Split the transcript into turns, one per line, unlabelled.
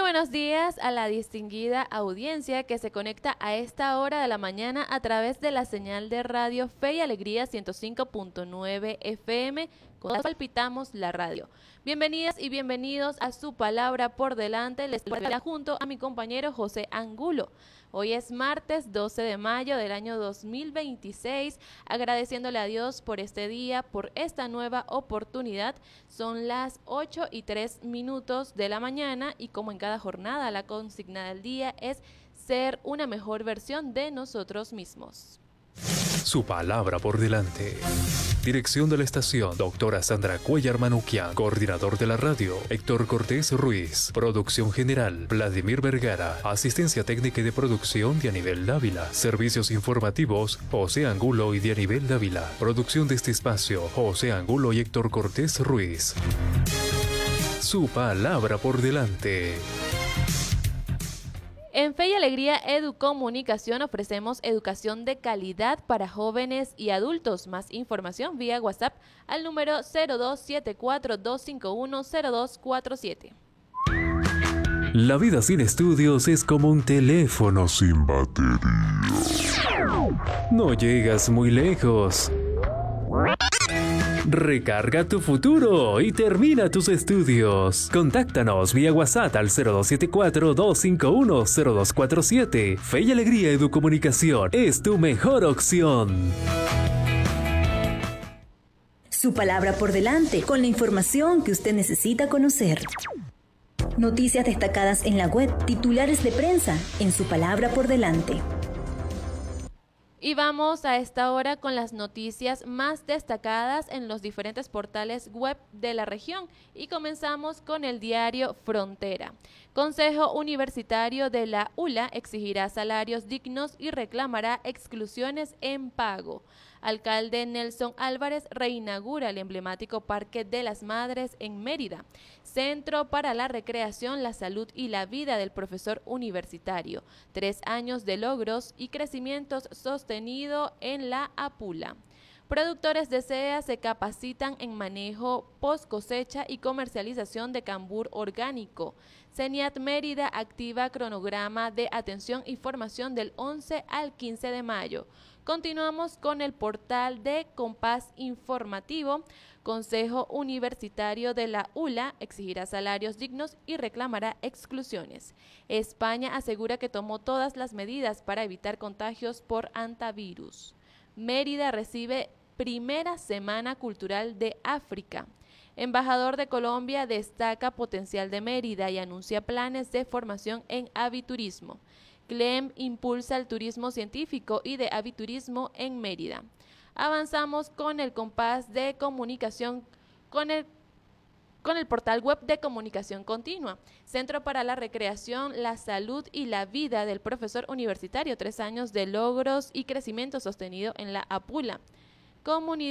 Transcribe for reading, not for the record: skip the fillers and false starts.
buenos días a la distinguida audiencia que se conecta a esta hora de la mañana a través de la señal de radio Fe y Alegría 105.9 FM, cuando palpitamos la radio. Bienvenidas y bienvenidos a Su Palabra por Delante. Les saludo junto a mi compañero José Angulo. Hoy es martes 12 de mayo del año 2026, agradeciéndole a Dios por este día, por esta nueva oportunidad. Son las 8:03 de la mañana y como en cada jornada, la consigna del día es ser una mejor versión de nosotros mismos.
Su Palabra por Delante. Dirección de la estación, doctora Sandra Cuellar Manuquian. Coordinador de la radio, Héctor Cortés Ruiz. Producción general, Vladimir Vergara. Asistencia técnica y de producción, Dianibel Dávila. Servicios informativos, José Angulo y Dianibel Dávila. Producción de este espacio, José Angulo y Héctor Cortés Ruiz. Su Palabra por Delante.
En Fe y Alegría Educomunicación ofrecemos educación de calidad para jóvenes y adultos. Más información vía WhatsApp al número 0274-251-0247.
La vida sin estudios es como un teléfono sin batería. No llegas muy lejos. Recarga tu futuro y termina tus estudios. Contáctanos vía WhatsApp al 0274-251-0247. Fe y Alegría Educomunicación es tu mejor opción.
Su Palabra por Delante, con la información que usted necesita conocer. Noticias destacadas en la web, titulares de prensa, en Su Palabra por Delante.
Y vamos a esta hora con las noticias más destacadas en los diferentes portales web de la región y comenzamos con el diario Frontera. Consejo Universitario de la ULA exigirá salarios dignos y reclamará exclusiones en pago. Alcalde Nelson Álvarez reinaugura el emblemático Parque de las Madres en Mérida, Centro para la Recreación, la Salud y la Vida del Profesor Universitario. 3 años de logros y crecimientos sostenido en la Apula. Productores de CEA se capacitan en manejo post cosecha y comercialización de cambur orgánico. CENIAT Mérida activa cronograma de atención y formación del 11 al 15 de mayo. Continuamos con el portal de Compás Informativo. Consejo Universitario de la ULA exigirá salarios dignos y reclamará exclusiones. España asegura que tomó todas las medidas para evitar contagios por hantavirus. Mérida recibe primera Semana Cultural de África. Embajador de Colombia destaca potencial de Mérida y anuncia planes de formación en aviturismo. CLEM impulsa el turismo científico y de aviturismo en Mérida. Avanzamos con el compás de comunicación, con el portal web de comunicación continua. Centro para la Recreación, la Salud y la Vida del Profesor Universitario. 3 años de logros y crecimiento sostenido en la Apula. Comunidad